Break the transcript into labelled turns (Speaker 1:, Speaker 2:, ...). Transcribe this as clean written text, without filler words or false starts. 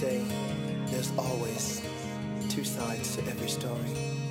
Speaker 1: say there's always two sides to every story.